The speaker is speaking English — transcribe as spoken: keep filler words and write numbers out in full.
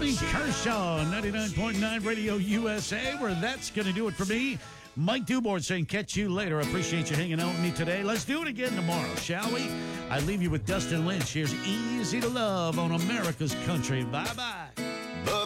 Tony Kershaw, ninety-nine point nine Radio U S A, where that's going to do it for me. Mike Dubord saying, catch you later. Appreciate you hanging out with me today. Let's do it again tomorrow, shall we? I leave you with Dustin Lynch. Here's Easy to Love on America's Country. Bye-bye.